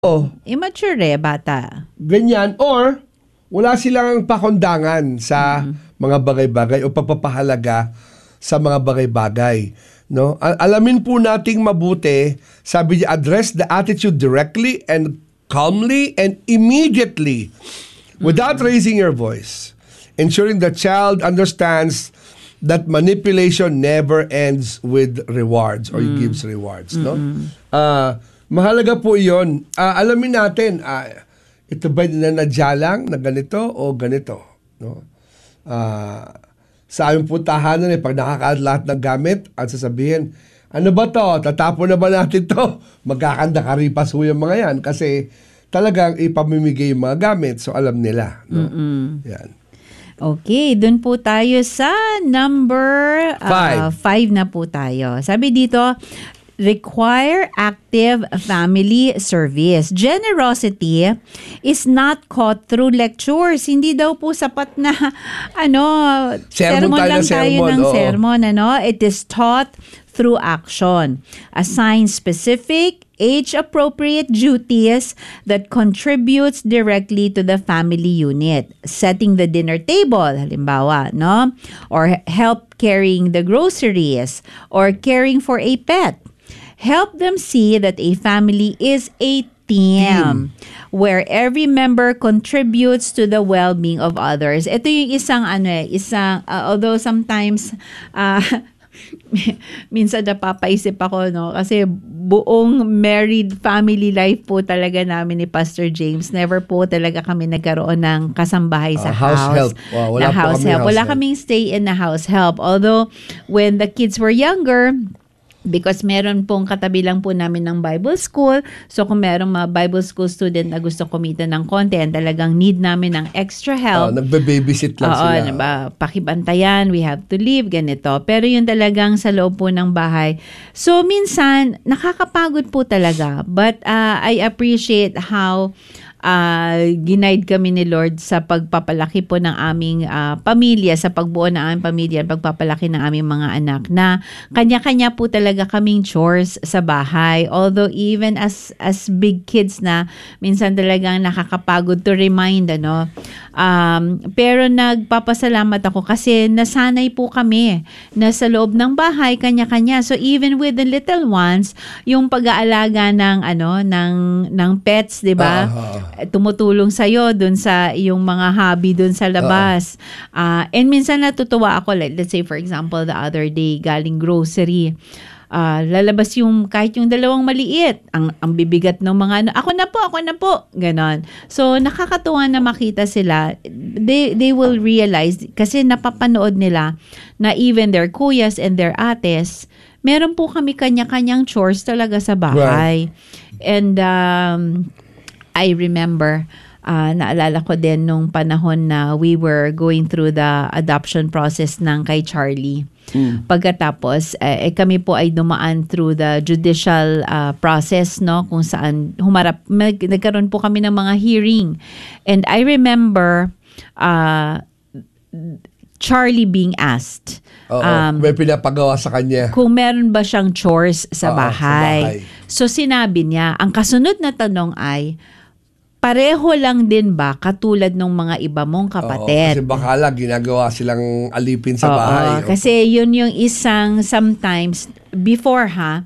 Immature bata. Ganyan. Or, wala silang pakundangan sa mga bagay-bagay o pagpapahalaga sa mga bagay-bagay. No? Alamin po nating mabuti, sabi niya, address the attitude directly and calmly and immediately without raising your voice, ensuring the child understands that manipulation never ends with rewards or gives rewards. No? Mahalaga po iyon. Alamin natin, ito ba nanadya lang na ganito o ganito? No? Sa aming po tahanan, pag nakakaat lahat ng gamit at sasabihin, ano ba to? Tatapon na ba natin to? Magkakanda-karipas po yung mga yan kasi talagang ipamimigay yung mga gamit so alam nila. No? Yan. Okay, dun po tayo sa number 5 na po tayo. Sabi dito, require active family service. Generosity is not caught through lectures. Hindi daw po sapat na sermon lang tayo ng sermon. It is taught through action. Assign specific, age-appropriate duties that contributes directly to the family unit. Setting the dinner table, halimbawa, no? Or help carrying the groceries, or caring for a pet. Help them see that a family is a team where every member contributes to the well-being of others. Ito yung although sometimes minsan napapaisip ako, no, kasi buong married family life po talaga namin ni Pastor James. Never po talaga kami nagkaroon ng kasambahay sa house help. Wala kaming stay in the house help. Although when the kids were younger, because meron pong katabi lang po namin ng Bible school. So kung merong mga Bible school student na gusto kumita ng content, talagang need namin ng extra help. Nagbe-babysit lang sila. Pakibantayan, we have to leave, ganito. Pero yun talagang sa loob po ng bahay. So minsan, nakakapagod po talaga. But I appreciate how ginaid kami ni Lord sa pagpapalaki po ng aming pamilya, sa pagbuo ng aming pamilya, pagpapalaki ng aming mga anak, na kanya-kanya po talaga kaming chores sa bahay. Although even as big kids na, minsan talagang nakakapagod to remind, pero nagpapasalamat ako kasi nasanay po kami na sa loob ng bahay, kanya-kanya. So even with the little ones, yung pag-aalaga ng pets, di ba? Tumutulong sa'yo dun sa yung mga hobby dun sa labas. And minsan natutuwa ako, let's say for example, the other day, galing grocery. Lalabas yung kahit yung dalawang maliit, ang bibigat ng mga ako na po, ganon. So nakakatuwa na makita sila. They will realize, kasi napapanood nila na even their kuyas and their ates, meron po kami kanya-kanyang chores talaga sa bahay. Right. And I remember, naalala ko din nung panahon na we were going through the adoption process ng kay Charlie. Pagkatapos, kami po ay dumaan through the judicial process, no, kung saan nagkaroon po kami ng mga hearing. And I remember Charlie being asked, may pinapagawa sa kanya, kung meron ba siyang chores sa bahay. So sinabi niya, ang kasunod na tanong ay, pareho lang din ba katulad ng mga iba mong kapatid? Kasi baka lang ginagawa silang alipin sa bahay. Kasi yun yung isang sometimes before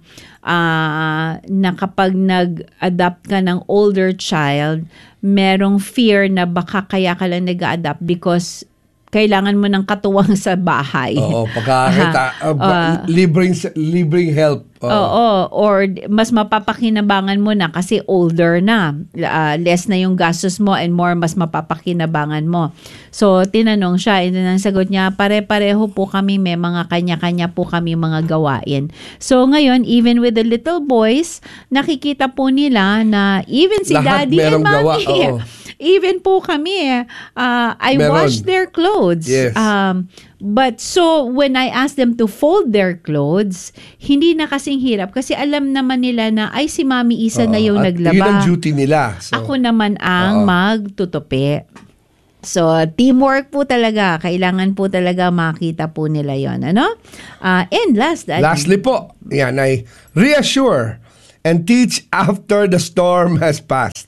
na kapag nag-adopt ka ng older child, merong fear na baka kaya ka lang nag-adopt because kailangan mo ng katuwang sa bahay. Pagkakita, libreng help. Or mas mapapakinabangan mo na kasi older na. Less na yung gastos mo and more mas mapapakinabangan mo. So, tinanong siya, and ang sagot niya, pare-pareho po kami, may mga kanya-kanya po kami mga gawain. So, ngayon, even with the little boys, nakikita po nila na even si lahat daddy and mommy, even po kami, I wash their clothes. Yes. But so, when I ask them to fold their clothes, hindi na kasing hirap. Kasi alam naman nila na, ay si Mami Isa na yung naglaba. Yun ang duty nila. So, ako naman ang magtutupi. So, teamwork po talaga. Kailangan po talaga makita po nila yon, And lastly po, yan ay reassure and teach after the storm has passed.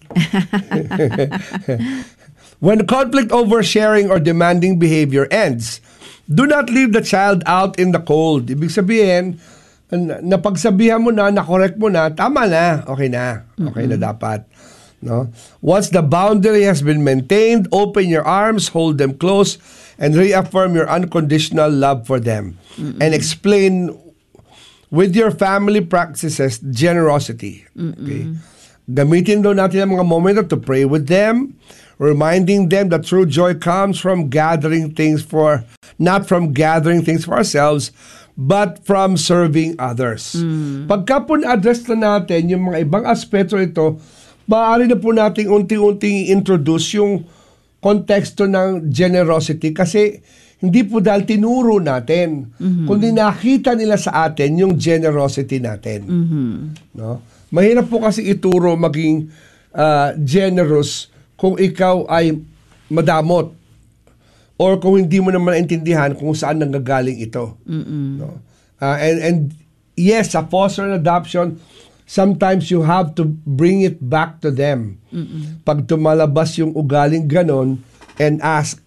When conflict over sharing or demanding behavior ends, do not leave the child out in the cold. Ibig sabihin, napagsabihan mo na, na-correct mo na, tama na, okay na. Okay na dapat. No? Once the boundary has been maintained, open your arms, hold them close, and reaffirm your unconditional love for them. And explain with your family practices generosity. Okay? Gamitin daw natin ang mga momento to pray with them, reminding them that true joy comes from gathering things not from gathering things for ourselves, but from serving others. Pagka po na-address na natin yung mga ibang aspeto ito, maaari na po nating unti-unting introduce yung konteksto ng generosity kasi hindi po dahil tinuro natin, kundi nakita nila sa atin yung generosity natin. No? Mahirap po kasi ituro maging generous kung ikaw ay madamot or kung hindi mo naman naintindihan kung saan nanggagaling ito. No? And yes, sa foster and adoption, sometimes you have to bring it back to them. Pag tumalabas yung ugaling ganon and ask,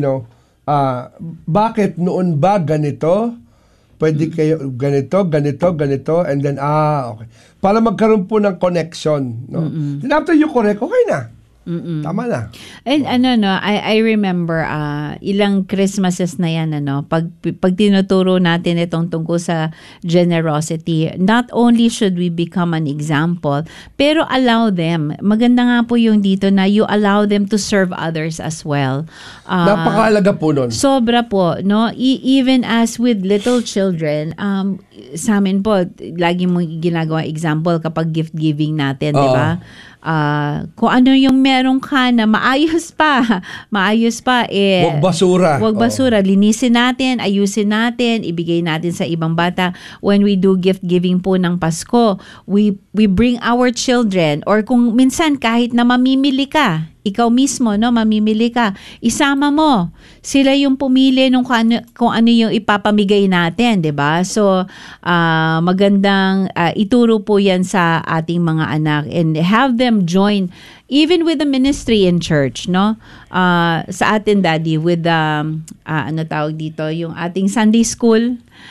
bakit noon ba ganito? Pwede kayo ganito, and then, okay. Para magkaroon po ng connection. No? Then after you correct, okay na. Tama na. And I remember ilang Christmases na yan pag tinuturo natin itong tungkol sa generosity, not only should we become an example, pero allow them. Maganda nga po yung dito na you allow them to serve others as well. Napakahalaga po nun. Sobra po, no? Even as with little children, sa amin po, lagi mong ginagawa example kapag gift giving natin, di ba? Kung ano yung meron ka na maayos pa, Huwag basura. Huwag basura. Linisin natin, ayusin natin, ibigay natin sa ibang bata. When we do gift giving po ng Pasko, we bring our children, or kung minsan kahit na mamimili ka, ikaw mismo, mamimili ka, isama mo. Sila yung pumili kung ano yung ipapamigay natin, 'di ba? So, magandang ituro po 'yan sa ating mga anak and have them join even with the ministry in church, no? Sa atin, Daddy, with ano tawag dito, yung ating Sunday school,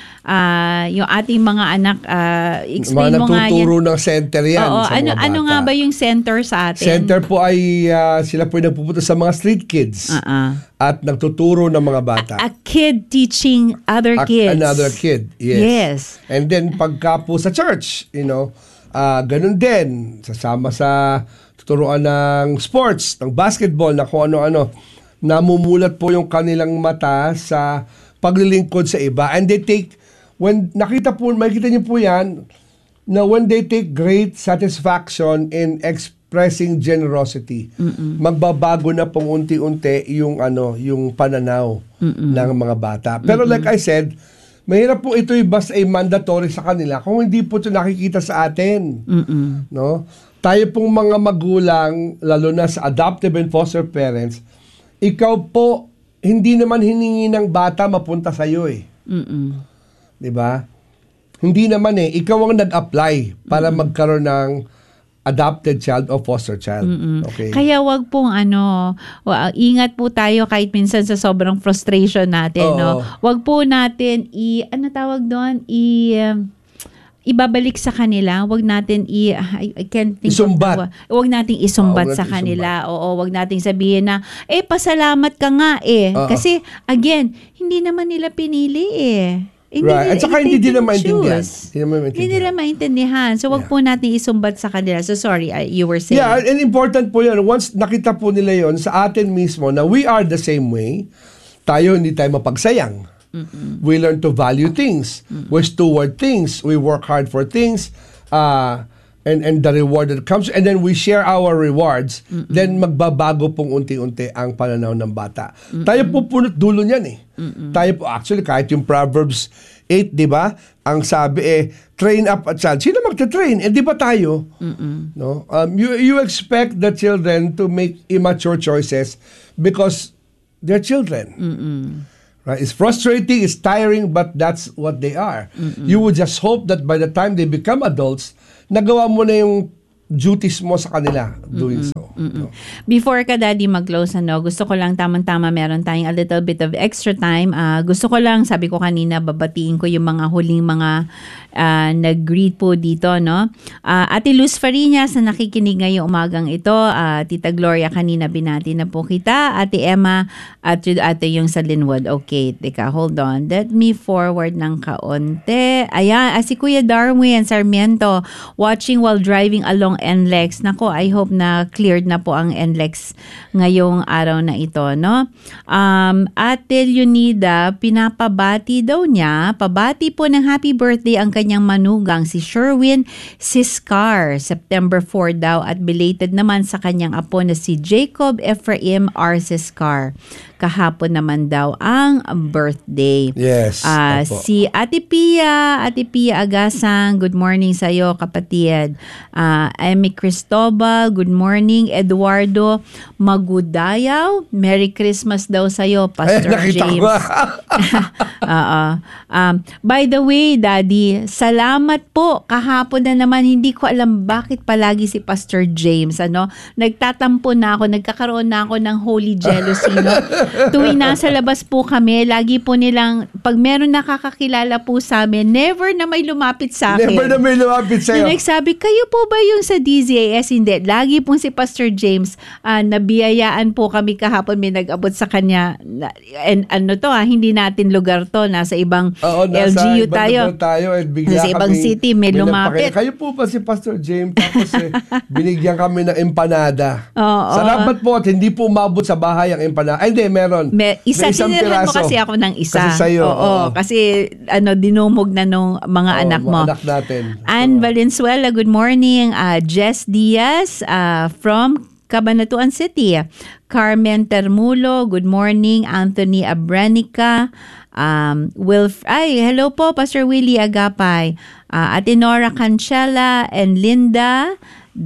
yung ating mga anak, explain mo nga yan. Natuturo ng center yan. Oo, sa mga bata. ano nga ba yung center sa atin? Center po ay sila po nagpupunta sa mga street kids at nagtuturo ng mga bata. A kid teaching other kids. Another kid, yes. And then pagka po sa church, ganun din. Sasama sa tuturuan ng sports, ng basketball, na kung ano-ano. Namumulat po yung kanilang mata sa paglilingkod sa iba. And they take, makikita niyo po yan, na when they take great satisfaction in expressing generosity, magbabago na pong unti-unti yung pananaw ng mga bata. Pero like I said, mahirap po ito'y basta ay mandatory sa kanila kung hindi po ito nakikita sa atin. No? Tayo pong mga magulang, lalo na sa adoptive and foster parents, ikaw po, hindi naman hiningi ng bata mapunta sa iyo eh. 'Di ba? Hindi naman eh, ikaw ang nag-apply para magkaroon ng adopted child o foster child. Okay. Kaya wag pong ingat po tayo kahit minsan sa sobrang frustration natin, no. Wag po natin ibabalik sa kanila. Wag natin I can't think isumbat. Wag nating isumbat sa kanila. Oo, wag nating sabihin na pasalamat ka nga kasi again, hindi naman nila pinili Right. At saka hindi nila maintindihan. Hindi nila maintindihan. So, wag po natin isumbat sa kanila. So, sorry, you were saying. Yeah, and important po yan. Once nakita po nila yon sa atin mismo na we are the same way, hindi tayo mapagsayang. We learn to value things. We steward things. We work hard for things. And the reward that comes. And then we share our rewards. Then magbabago pong unti-unti ang pananaw ng bata. Tayo po punot dulo niyan Tayo po, actually, kahit yung Proverbs 8, di ba? Ang sabi train up a child. Sino magta-train? Di ba tayo? No? You expect the children to make immature choices because they're children. Right? It's frustrating, it's tiring, but that's what they are. You would just hope that by the time they become adults, nagawa mo na yung duties mo sa kanila doing so. No? Before ka, Daddy, mag-close, gusto ko lang tamang-tama, meron tayong a little bit of extra time. Gusto ko lang, sabi ko kanina, babatiin ko yung mga huling mga nag-greet po dito, no? Ate Luz Fariñas na nakikinig ngayong umagang ito. Tita Gloria, kanina binati na po kita. Ate Emma, at ate yung sa Linwood. Okay, teka, hold on. Let me forward ng kaunti. Ayan, si Kuya Darwin Sarmiento, watching while driving along NLEX. Nako, I hope na cleared na po ang NLEX ngayong araw na ito, no? Ate Leonida, pinapabati daw niya, pabati po ng happy birthday ang kanyang manugang, si Sherwin Siscar, September 4 daw, at belated naman sa kanyang apo na si Jacob Ephraim R. Siscar. Kahapon naman daw ang birthday. Yes. Si Ate Pia Agasang, good morning sa iyo, kapatid. Amy Cristobal, good morning. Eduardo Magudayaw, Merry Christmas daw sa iyo, Pastor James. By the way, Daddy, salamat po. Kahapon na naman, hindi ko alam bakit palagi si Pastor James, nagtatampo na ako, nagkakaroon na ako ng holy jealousy, no? Tuwing nasa labas po kami, lagi po nilang, pag meron nakakakilala po sa amin, never na may lumapit sa akin. Never na may lumapit sa'yo. Nagsabi, kayo po ba yung sa DZAS? Hindi. Lagi pong si Pastor James, nabiyayaan po kami kahapon, may nag-abot sa kanya. And hindi natin lugar to, nasa ibang LGU tayo. Nasa ibang city, may lumapit. Kayo po ba si Pastor James? Tapos binigyan kami ng empanada. Salamat po at hindi po umabot sa bahay ang empanada. Ay, hindi, meron. Isang sinirhan mo kasi ako ng isa. Kasi sa'yo. Kasi dinumog na nung mga anak mo. Mga anak natin. Ann Valenzuela, good morning. Jess Diaz from Cabanatuan City. Carmen Termulo, good morning. Anthony Abranica. Hello po, Pastor Willie Agapay. Ate Nora Cancela and Linda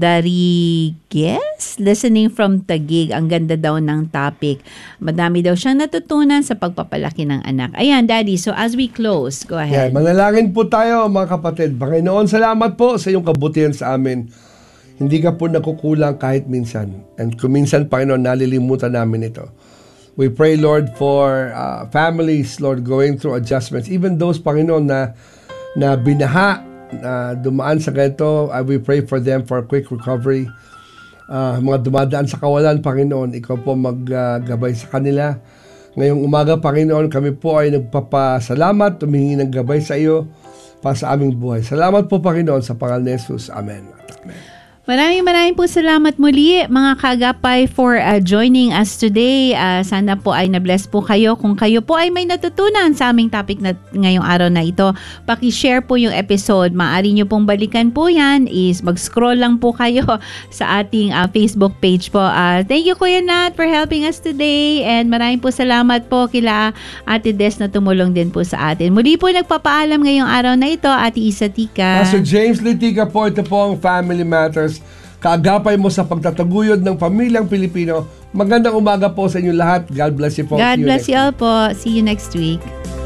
Darigues, listening from Taguig. Ang ganda daw ng topic. Madami daw siyang natutunan sa pagpapalaki ng anak. Ayan, Daddy, so as we close, go ahead. Manalangin po tayo, mga kapatid. Panginoon, salamat po sa iyong kabutihan sa amin. Hindi ka po nakukulang kahit minsan. And kung minsan, Panginoon, nalilimutan namin ito. We pray, Lord, for families, Lord, going through adjustments. Even those, Panginoon, na binaha, dumaan sa ganito, we pray for them for a quick recovery. Mga dumadaan sa kawalan, Panginoon, ikaw po maggabay sa kanila. Ngayong umaga, Panginoon, kami po ay nagpapasalamat, tumingi ng gabay sa iyo para sa aming buhay. Salamat po, Panginoon, sa pangalan ni Jesus. Amen. Amen. Maraming po salamat muli, mga kaagapay, for joining us today. Sana po ay na-bless po kayo. Kung kayo po ay may natutunan sa aming topic na ngayong araw na ito, paki-share po yung episode. Maaari nyo pong balikan po yan. Mag-scroll lang po kayo sa ating Facebook page po. Thank you, Kuya Nat, for helping us today. And maraming po salamat po kila Ate Des na tumulong din po sa atin. Muli po nagpapaalam ngayong araw na ito, Ate Isa Tika. Pastor James Litica po, ito po ang Family Matters. Kaagapay mo sa pagtataguyod ng pamilyang Pilipino. Magandang umaga po sa inyo lahat. God bless you po. God bless you all po. See you next week.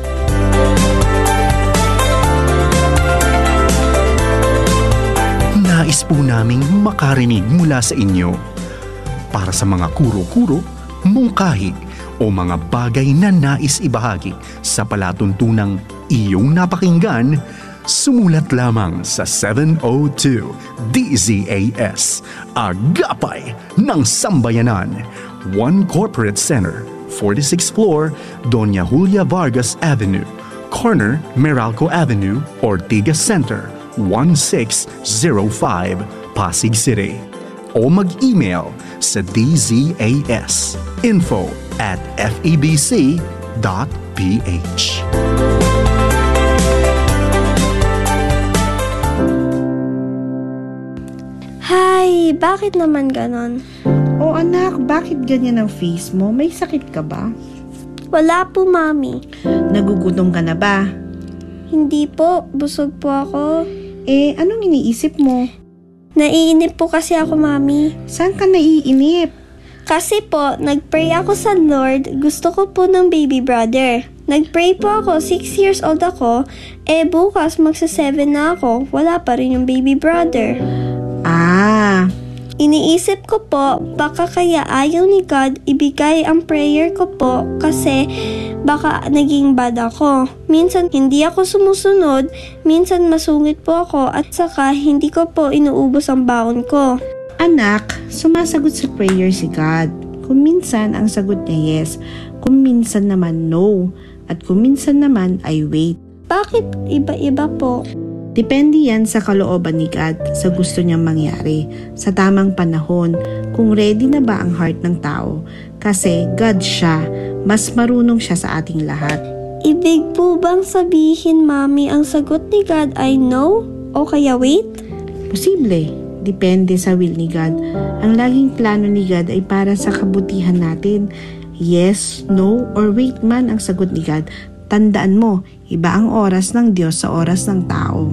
Nais po naming makarinig mula sa inyo. Para sa mga kuro-kuro, mungkahi o mga bagay na nais ibahagi sa palatuntunang iyong napakinggan, sumulat lamang sa 702 DZAS, Agapay ng Sambayanan, 1 Corporate Center, 46th floor, Doña Julia Vargas Avenue, corner Meralco Avenue, Ortigas Center, 1605, Pasig City. O mag-email sa dzas info@febc.ph. Hi, bakit naman ganon? Oh anak, bakit ganyan ang face mo? May sakit ka ba? Wala po, Mami. Nagugutom ka na ba? Hindi po, busog po ako. Anong iniisip mo? Naiinip po kasi ako, Mami. Saan ka naiinip? Kasi po, nagpray ako sa Lord, gusto ko po ng baby brother. Nag-pray po ako, 6 years old ako, bukas magsa-7 na ako, wala pa rin yung baby brother. Iniisip ko po, baka kaya ayaw ni God ibigay ang prayer ko po kasi baka naging bad ako. Minsan hindi ako sumusunod, minsan masungit po ako at saka hindi ko po inuubos ang baon ko. Anak, sumasagot sa prayer si God. Kung minsan ang sagot niya yes, kung minsan naman no, at kung minsan naman ay wait. Bakit iba-iba po? Depende yan sa kalooban ni God, sa gusto niyang mangyari, sa tamang panahon, kung ready na ba ang heart ng tao. Kasi God siya, mas marunong siya sa ating lahat. Ibig po bang sabihin, Mami, ang sagot ni God ay no o kaya wait? Posible, depende sa will ni God. Ang laging plano ni God ay para sa kabutihan natin. Yes, no, or wait man ang sagot ni God. Tandaan mo, iba ang oras ng Diyos sa oras ng tao.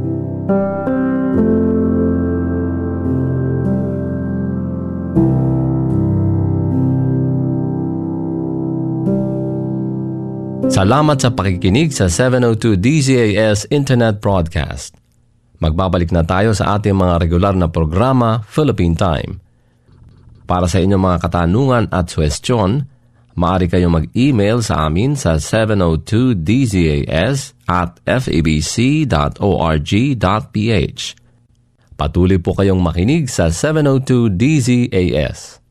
Salamat sa pakikinig sa 702 DZAS Internet Broadcast. Magbabalik na tayo sa ating mga regular na programa, Philippine Time. Para sa inyong mga katanungan at suwestyon, maaari kayong mag-email sa amin sa 702dzas@fabc.org.ph. Patuloy po kayong makinig sa 702 DZAS.